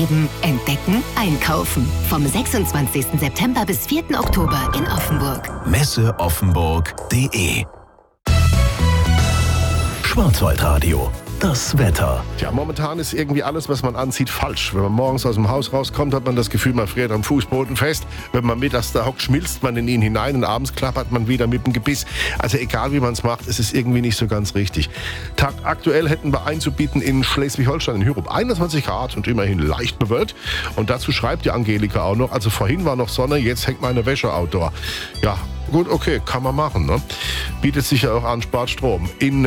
Erleben, entdecken, einkaufen. Vom 26. September bis 4. Oktober in Offenburg. Messeoffenburg.de Schwarzwaldradio. Das Wetter. Ja, momentan ist irgendwie alles, was man anzieht, falsch. Wenn man morgens aus dem Haus rauskommt, hat man das Gefühl, man friert am Fußboden fest. Wenn man mittags da hockt, schmilzt man in ihn hinein und abends klappert man wieder mit dem Gebiss. Also egal, wie man es macht, es ist irgendwie nicht so ganz richtig. Aktuell hätten wir einzubieten in Schleswig-Holstein, in Hyrup, 21 Grad und immerhin leicht bewölkt. Und dazu schreibt die Angelika auch noch, also vorhin war noch Sonne, jetzt hängt meine Wäsche outdoor. Ja, gut, okay, kann man machen, ne? Bietet sich ja auch an, spart Strom. In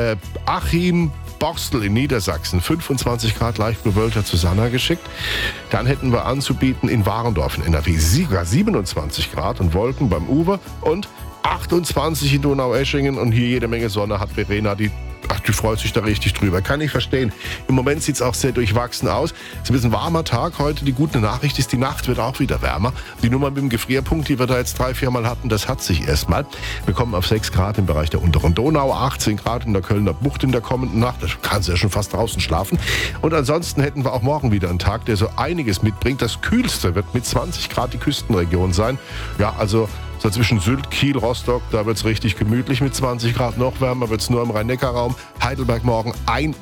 Borstel in Niedersachsen, 25 Grad leicht bewölkt, hat Susanna geschickt. Dann hätten wir anzubieten in Warendorf in NRW 27 Grad und Wolken beim Uwe und 28 in Donaueschingen und hier jede Menge Sonne hat Verena, die freut sich da richtig drüber. Kann ich verstehen. Im Moment sieht es auch sehr durchwachsen aus. Es ist ein bisschen warmer Tag heute. Die gute Nachricht ist, die Nacht wird auch wieder wärmer. Die Nummer mit dem Gefrierpunkt, die wir da jetzt 3-4 Mal hatten, das hat sich erstmal. Wir kommen auf 6 Grad im Bereich der unteren Donau, 18 Grad in der Kölner Bucht in der kommenden Nacht. Da kannst du ja schon fast draußen schlafen. Und ansonsten hätten wir auch morgen wieder einen Tag, der so einiges mitbringt. Das Kühlste wird mit 20 Grad die Küstenregion sein. Ja, also so zwischen Sylt, Kiel, Rostock, da wird es richtig gemütlich mit 20 Grad. Noch wärmer wird es nur im Rhein-Neckar-Raum. Heidelberg morgen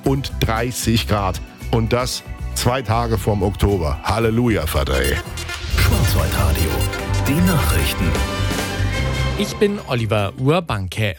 31 Grad. Und das 2 Tage vorm Oktober. Halleluja, Vater, ey. Schwarzwaldradio. Die Nachrichten. Ich bin Oliver Urbanke.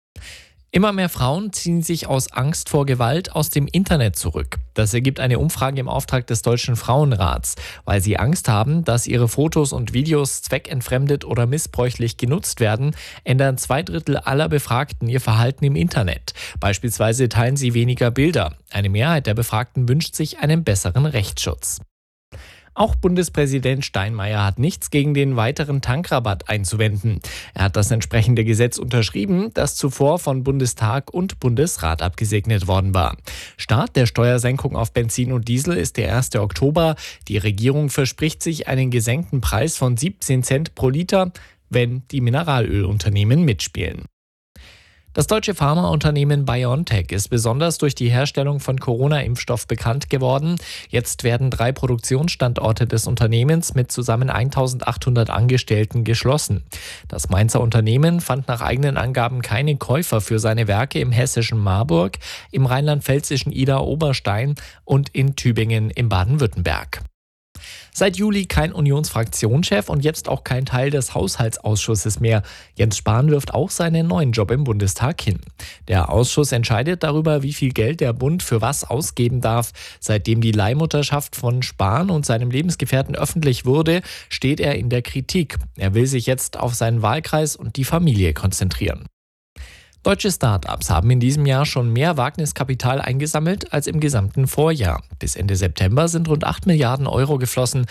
Immer mehr Frauen ziehen sich aus Angst vor Gewalt aus dem Internet zurück. Das ergibt eine Umfrage im Auftrag des Deutschen Frauenrats, weil sie Angst haben, dass ihre Fotos und Videos zweckentfremdet oder missbräuchlich genutzt werden, ändern 2/3 aller Befragten ihr Verhalten im Internet. Beispielsweise teilen sie weniger Bilder. Eine Mehrheit der Befragten wünscht sich einen besseren Rechtsschutz. Auch Bundespräsident Steinmeier hat nichts gegen den weiteren Tankrabatt einzuwenden. Er hat das entsprechende Gesetz unterschrieben, das zuvor von Bundestag und Bundesrat abgesegnet worden war. Start der Steuersenkung auf Benzin und Diesel ist der 1. Oktober. Die Regierung verspricht sich einen gesenkten Preis von 17 Cent pro Liter, wenn die Mineralölunternehmen mitspielen. Das deutsche Pharmaunternehmen BioNTech ist besonders durch die Herstellung von Corona-Impfstoff bekannt geworden. Jetzt werden 3 Produktionsstandorte des Unternehmens mit zusammen 1.800 Angestellten geschlossen. Das Mainzer Unternehmen fand nach eigenen Angaben keine Käufer für seine Werke im hessischen Marburg, im rheinland-pfälzischen Idar-Oberstein und in Tübingen im Baden-Württemberg. Seit Juli kein Unionsfraktionschef und jetzt auch kein Teil des Haushaltsausschusses mehr. Jens Spahn wirft auch seinen neuen Job im Bundestag hin. Der Ausschuss entscheidet darüber, wie viel Geld der Bund für was ausgeben darf. Seitdem die Leihmutterschaft von Spahn und seinem Lebensgefährten öffentlich wurde, steht er in der Kritik. Er will sich jetzt auf seinen Wahlkreis und die Familie konzentrieren. Deutsche Start-ups haben in diesem Jahr schon mehr Wagniskapital eingesammelt als im gesamten Vorjahr. Bis Ende September sind rund 8 Milliarden Euro geflossen.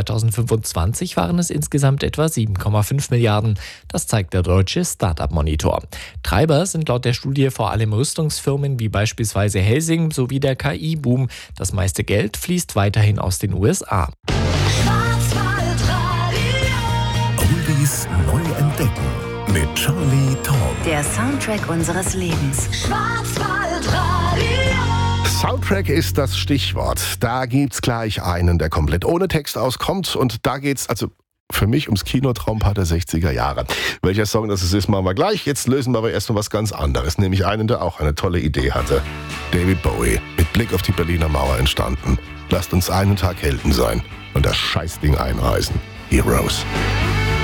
2025 waren es insgesamt etwa 7,5 Milliarden. Das zeigt der deutsche Start-up-Monitor. Treiber sind laut der Studie vor allem Rüstungsfirmen wie beispielsweise Helsing sowie der KI-Boom. Das meiste Geld fließt weiterhin aus den USA. Oldies neu entdecken mit Charlie Tom. Der Soundtrack unseres Lebens. Soundtrack ist das Stichwort. Da gibt's gleich einen, der komplett ohne Text auskommt. Und da geht's also für mich ums Kinotraumpaar der 60er Jahre. Welcher Song das ist, machen wir gleich. Jetzt lösen wir aber erstmal was ganz anderes. Nämlich einen, der auch eine tolle Idee hatte. David Bowie, mit Blick auf die Berliner Mauer entstanden. Lasst uns einen Tag Helden sein und das Scheißding einreißen. Heroes.